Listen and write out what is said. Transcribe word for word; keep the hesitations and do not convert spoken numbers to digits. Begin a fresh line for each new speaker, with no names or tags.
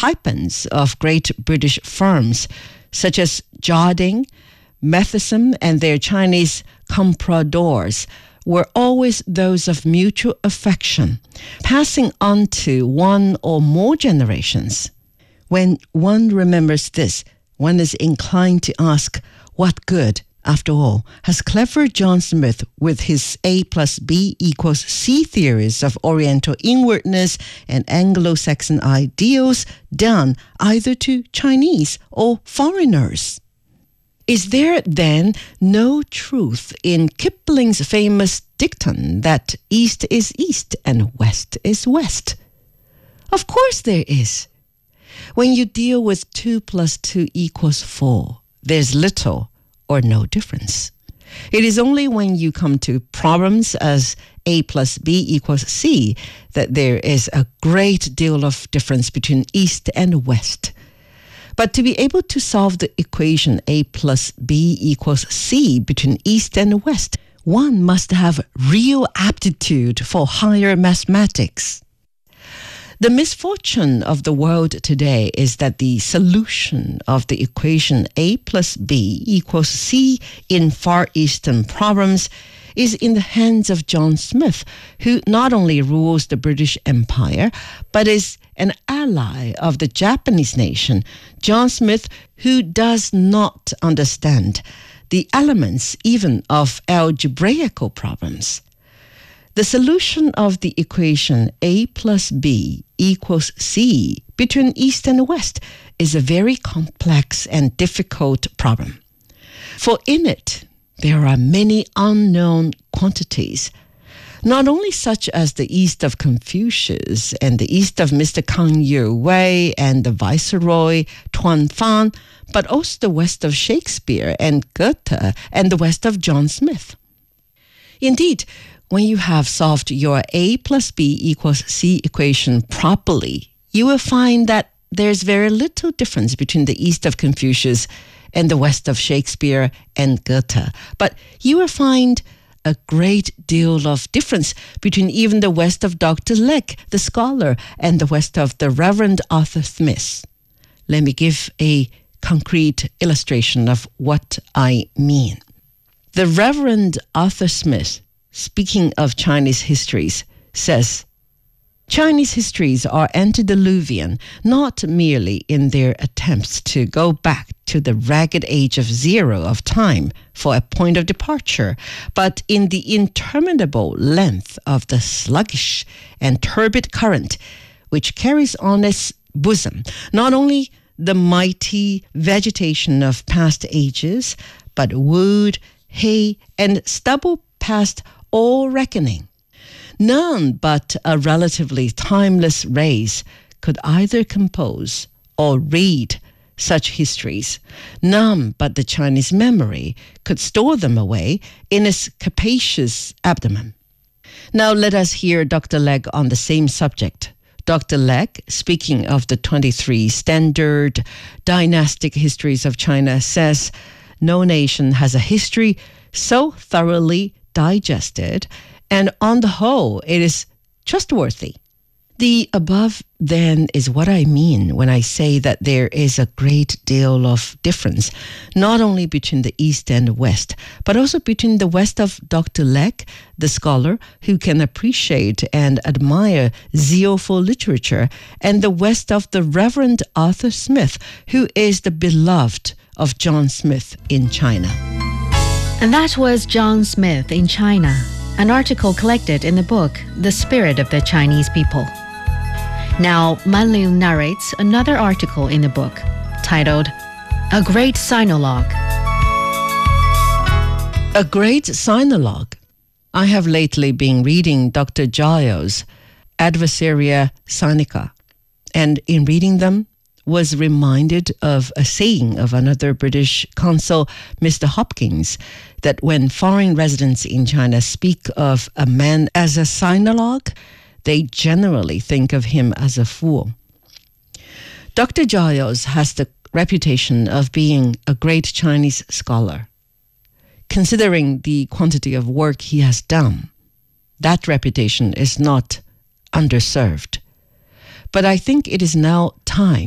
stipends of great British firms such as Jardine, Matheson, and their Chinese compradors were always those of mutual affection, passing on to one or more generations. When one remembers this, one is inclined to ask, what good, after all, has clever John Smith, with his A plus B equals C theories of Oriental inwardness and Anglo-Saxon ideals, done either to Chinese or foreigners? Is there then no truth in Kipling's famous dictum that East is East and West is West? Of course there is. When you deal with two plus two equals four, there's little or no difference. It is only when you come to problems as A plus B equals C that there is a great deal of difference between East and West. But to be able to solve the equation A plus B equals C between East and West, one must have real aptitude for higher mathematics. The misfortune of the world today is that the solution of the equation A plus B equals C in Far Eastern problems is in the hands of John Smith, who not only rules the British Empire, but is an ally of the Japanese nation. John Smith, who does not understand the elements even of algebraical problems. The solution of the equation A plus B equals C between East and West is a very complex and difficult problem. For in it, there are many unknown quantities, not only such as the East of Confucius and the East of Mister Kang Ye-wei and the Viceroy Tuan Fan, but also the West of Shakespeare and Goethe and the West of John Smith. Indeed, when you have solved your A plus B equals C equation properly, you will find that there's very little difference between the East of Confucius and the West of Shakespeare and Goethe. But you will find a great deal of difference between even the West of Doctor Legge, the scholar, and the West of the Reverend Arthur Smith. Let me give a concrete illustration of what I mean. The Reverend Arthur Smith, speaking of Chinese histories, says, Chinese histories are antediluvian, not merely in their attempts to go back to the ragged age of zero of time for a point of departure, but in the interminable length of the sluggish and turbid current which carries on its bosom not only the mighty vegetation of past ages, but wood, hay, and stubble past all reckoning. None but a relatively timeless race could either compose or read such histories. None but the Chinese memory could store them away in its capacious abdomen. Now let us hear Doctor Legge on the same subject. Doctor Legge, speaking of the twenty-three standard dynastic histories of China, says, no nation has a history so thoroughly digested, and on the whole, it is trustworthy. The above, then, is what I mean when I say that there is a great deal of difference, not only between the East and West, but also between the West of Doctor Legge, the scholar who can appreciate and admire zeal for literature, and the West of the Reverend Arthur Smith, who is the beloved of John Smith in China.
And that was John Smith in China, an article collected in the book The Spirit of the Chinese People. Now, Man Liu narrates another article in the book titled A Great Sinologue.
A Great Sinologue. I have lately been reading Doctor Giles' Adversaria Sinica, and in reading them, was reminded of a saying of another British consul, Mister Hopkins, that when foreign residents in China speak of a man as a sinologue, they generally think of him as a fool. Doctor Giles has the reputation of being a great Chinese scholar. Considering the quantity of work he has done, that reputation is not underserved. But I think it is now time